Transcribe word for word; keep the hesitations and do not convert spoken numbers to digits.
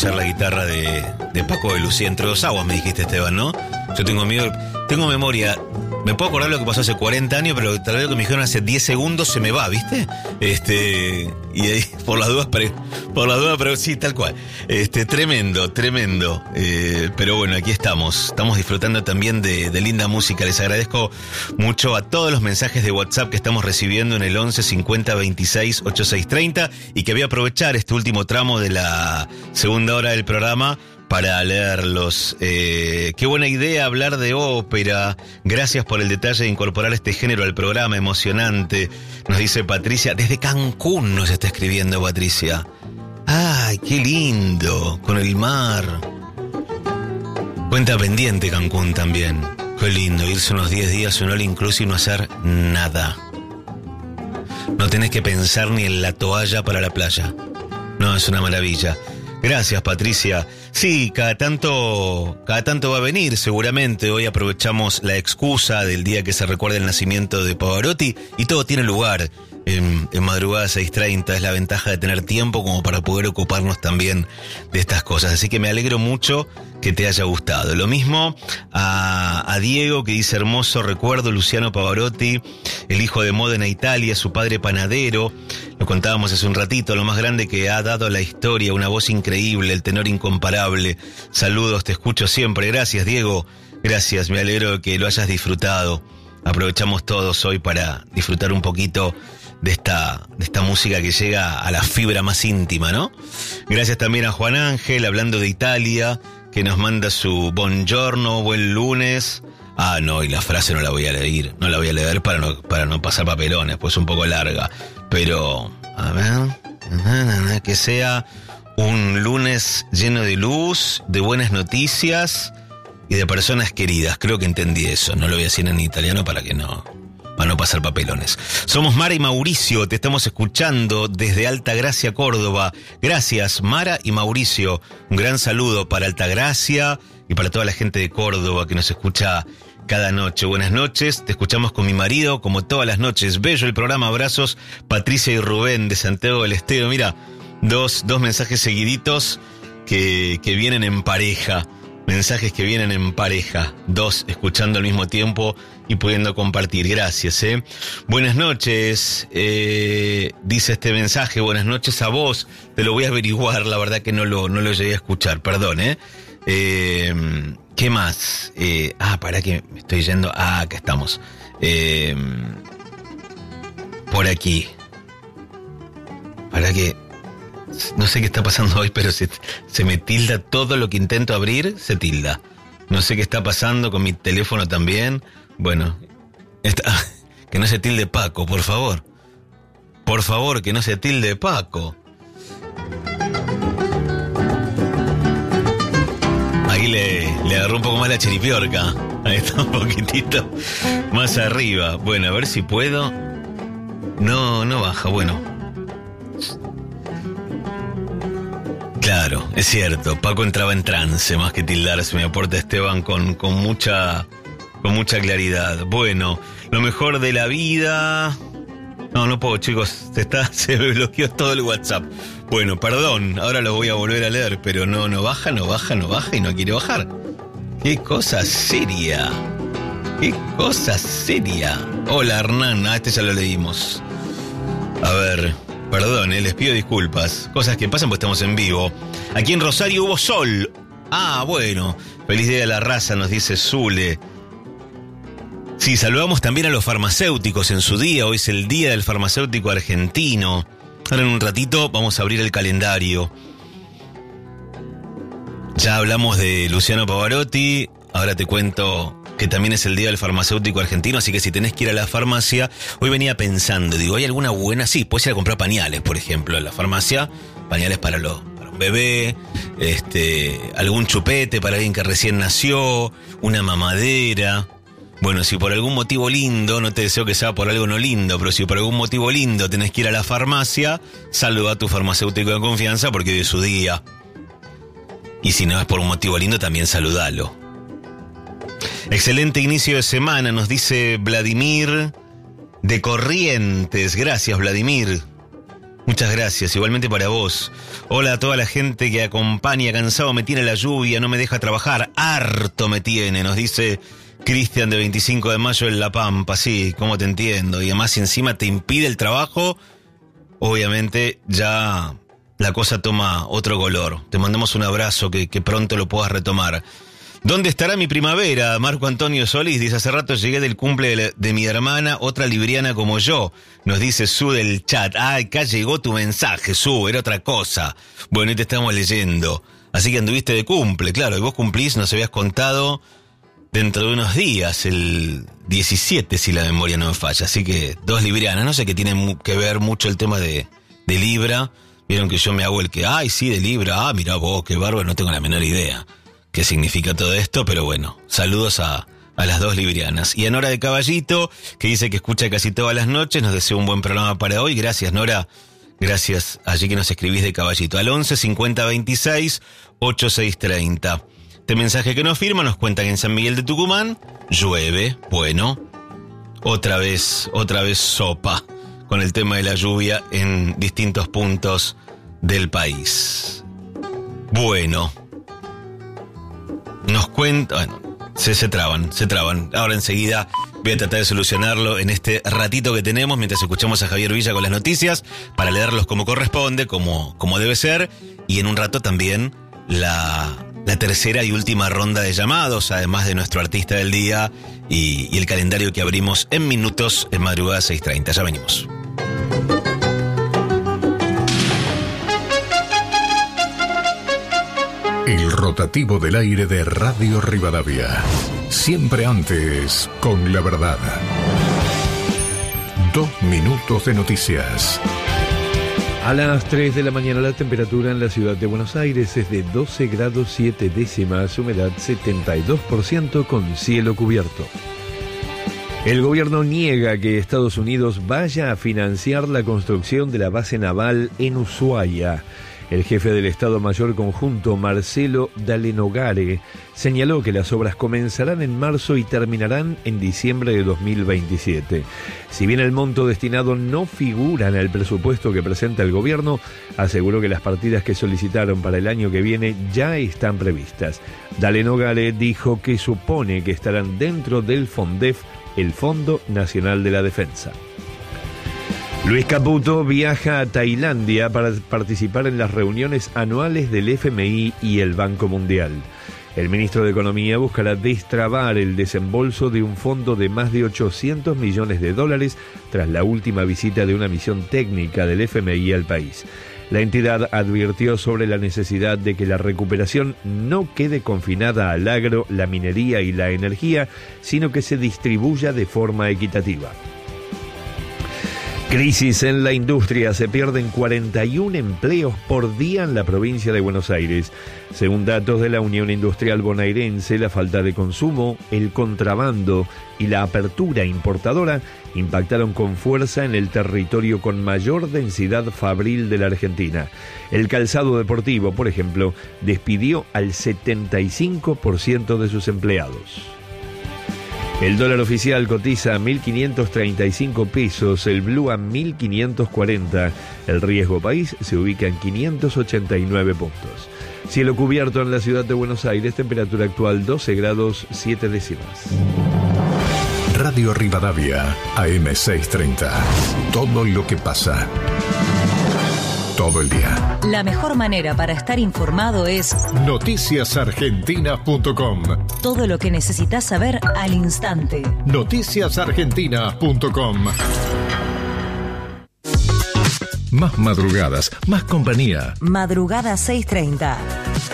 escuchar la guitarra de, de Paco de Lucía entre dos aguas, me dijiste, Esteban, ¿no? Yo tengo miedo, tengo memoria, me puedo acordar lo que pasó hace cuarenta años, pero tal vez lo que me dijeron hace diez segundos se me va, ¿viste? Este, y ahí, por las dudas, pero, por las dudas, pero sí, tal cual. Este, tremendo, tremendo. Eh, pero bueno, aquí estamos, estamos disfrutando también de, de linda música. Les agradezco mucho a todos los mensajes de WhatsApp que estamos recibiendo en el once cincuenta veintiséis ochenta y seis treinta y que voy a aprovechar este último tramo de la segunda hora del programa para leerlos. Eh, qué buena idea hablar de ópera. Gracias por el detalle de incorporar este género al programa, emocionante. Nos dice Patricia, desde Cancún nos está escribiendo Patricia. Ay, qué lindo, con el mar. Cuenta pendiente Cancún también. Qué lindo, irse unos diez días un all inclusive y no hacer nada. No tenés que pensar ni en la toalla para la playa. No, es una maravilla. Gracias, Patricia. Sí, cada tanto, cada tanto va a venir, seguramente. Hoy aprovechamos la excusa del día que se recuerda el nacimiento de Pavarotti y todo tiene lugar en, en madrugada seis treinta. Es la ventaja de tener tiempo como para poder ocuparnos también de estas cosas. Así que me alegro mucho que te haya gustado. Lo mismo a, a Diego, que dice hermoso recuerdo, Luciano Pavarotti, el hijo de Módena, Italia, su padre panadero. Lo contábamos hace un ratito, lo más grande que ha dado a la historia, una voz increíble, el tenor incomparable. Saludos, te escucho siempre. Gracias, Diego. Gracias, me alegro que lo hayas disfrutado. Aprovechamos todos hoy para disfrutar un poquito de esta, de esta música que llega a la fibra más íntima, ¿no? Gracias también a Juan Ángel, hablando de Italia, que nos manda su buongiorno, buen lunes. Ah, no, y la frase no la voy a leer, no la voy a leer para no, para no pasar papelones, pues es un poco larga. Pero, a ver, que sea un lunes lleno de luz, de buenas noticias y de personas queridas. Creo que entendí eso, no lo voy a decir en italiano para que no... para no pasar papelones. Somos Mara y Mauricio, te estamos escuchando desde Altagracia, Córdoba. Gracias, Mara y Mauricio. Un gran saludo para Altagracia y para toda la gente de Córdoba que nos escucha cada noche. Buenas noches, te escuchamos con mi marido, como todas las noches. Bello el programa, abrazos, Patricia y Rubén de Santiago del Estero. Mira, dos, dos mensajes seguiditos que, que vienen en pareja. Mensajes que vienen en pareja, dos escuchando al mismo tiempo y pudiendo compartir. Gracias, ¿eh? Buenas noches, eh, dice este mensaje, buenas noches a vos. Te lo voy a averiguar, la verdad que no lo, no lo llegué a escuchar, perdón, ¿eh? eh ¿Qué más? Eh, ah, para que me estoy yendo. Ah, acá estamos. Eh, por aquí. Para que... No sé qué está pasando hoy, pero se, se me tilda todo lo que intento abrir, se tilda. No sé qué está pasando con mi teléfono también. Bueno, está, que no se tilde Paco, por favor. Por favor, que no se tilde Paco. Ahí le, le agarró un poco más la chiripiorca. Ahí está un poquitito más arriba. Bueno, a ver si puedo. No, no baja, bueno. Claro, es cierto, Paco entraba en trance más que tildarse, me aporta Esteban con, con mucha con mucha claridad. Bueno, lo mejor de la vida... No, no puedo, chicos, se, está, se me bloqueó todo el WhatsApp. Bueno, perdón, ahora lo voy a volver a leer, pero no, no baja, no baja, no baja y no quiere bajar. ¡Qué cosa seria! ¡Qué cosa seria! Hola, Hernán, ah, este ya lo leímos. A ver... Perdón, eh, les pido disculpas. Cosas que pasan porque estamos en vivo. Aquí en Rosario hubo sol. Ah, bueno. Feliz día de la raza, nos dice Zule. Sí, saludamos también a los farmacéuticos en su día. Hoy es el día del farmacéutico argentino. Ahora en un ratito vamos a abrir el calendario. Ya hablamos de Luciano Pavarotti. Ahora te cuento que también es el día del farmacéutico argentino, así que si tenés que ir a la farmacia, hoy venía pensando, digo, ¿hay alguna buena? Sí, puedes ir a comprar pañales, por ejemplo, en la farmacia, pañales para, lo, para un bebé, este, algún chupete para alguien que recién nació, una mamadera. Bueno, si por algún motivo lindo, no te deseo que sea por algo no lindo, pero si por algún motivo lindo tenés que ir a la farmacia, saluda a tu farmacéutico de confianza porque hoy es su día. Y si no es por un motivo lindo, también saludalo. Excelente inicio de semana, nos dice Vladimir de Corrientes. Gracias, Vladimir. Muchas gracias, igualmente para vos. Hola a toda la gente que acompaña, cansado me tiene la lluvia, no me deja trabajar, harto me tiene, nos dice Cristian de veinticinco de mayo en La Pampa. Sí, cómo te entiendo, y además si encima te impide el trabajo, obviamente ya la cosa toma otro color. Te mandamos un abrazo, que, que pronto lo puedas retomar. ¿Dónde estará mi primavera? Marco Antonio Solís dice, hace rato llegué del cumple de, la, de mi hermana, otra libriana como yo. Nos dice Su del chat. Ah, acá llegó tu mensaje, Su, era otra cosa. Bueno, y te estamos leyendo. Así que anduviste de cumple, claro, y vos cumplís, nos habías contado, dentro de unos días, el diecisiete, si la memoria no me falla. Así que dos librianas, no sé qué tiene que ver mucho el tema de, de Libra. Vieron que yo me hago el que, ay, sí, de Libra, ah, mirá vos, qué bárbaro, no tengo la menor idea qué significa todo esto, pero bueno, saludos a, a las dos librianas. Y a Nora de Caballito, que dice que escucha casi todas las noches, nos desea un buen programa para hoy. Gracias, Nora. Gracias, allí que nos escribís de Caballito. Al once cincuenta veintiséis ochenta y seis treinta. Este mensaje que nos firma nos cuentan en San Miguel de Tucumán, llueve, bueno, otra vez, otra vez sopa con el tema de la lluvia en distintos puntos del país. Bueno. Nos cuenta, bueno, se, se traban, se traban. Ahora enseguida voy a tratar de solucionarlo en este ratito que tenemos mientras escuchamos a Javier Villa con las noticias para leerlos como corresponde, como, como debe ser. Y en un rato también la, la tercera y última ronda de llamados, además de nuestro artista del día y, y el calendario que abrimos en minutos en madrugada seis treinta. Ya venimos. El rotativo del aire de Radio Rivadavia. Siempre antes, con la verdad. Dos minutos de noticias. A las tres de la mañana la temperatura en la ciudad de Buenos Aires es de doce grados siete décimas, humedad setenta y dos por ciento con cielo cubierto. El gobierno niega que Estados Unidos vaya a financiar la construcción de la base naval en Ushuaia. El jefe del Estado Mayor Conjunto, Marcelo Dalenogare, señaló que las obras comenzarán en marzo y terminarán en diciembre de dos mil veintisiete. Si bien el monto destinado no figura en el presupuesto que presenta el gobierno, aseguró que las partidas que solicitaron para el año que viene ya están previstas. Dalenogare dijo que supone que estarán dentro del FONDEF, el Fondo Nacional de la Defensa. Luis Caputo viaja a Tailandia para participar en las reuniones anuales del F M I y el Banco Mundial. El ministro de Economía buscará destrabar el desembolso de un fondo de más de ochocientos millones de dólares tras la última visita de una misión técnica del F M I al país. La entidad advirtió sobre la necesidad de que la recuperación no quede confinada al agro, la minería y la energía, sino que se distribuya de forma equitativa. Crisis en la industria, se pierden cuarenta y un empleos por día en la provincia de Buenos Aires. Según datos de la Unión Industrial Bonaerense, la falta de consumo, el contrabando y la apertura importadora impactaron con fuerza en el territorio con mayor densidad fabril de la Argentina. El calzado deportivo, por ejemplo, despidió al setenta y cinco por ciento de sus empleados. El dólar oficial cotiza a mil quinientos treinta y cinco pesos, el blue a mil quinientos cuarenta. El riesgo país se ubica en quinientos ochenta y nueve puntos. Cielo cubierto en la ciudad de Buenos Aires, temperatura actual doce grados siete décimas. Radio Rivadavia, A M seiscientos treinta. Todo lo que pasa. Todo el día. La mejor manera para estar informado es noticias argentinas punto com. Todo lo que necesitas saber al instante. noticias argentinas punto com. Más madrugadas, más compañía. Madrugada seiscientos treinta.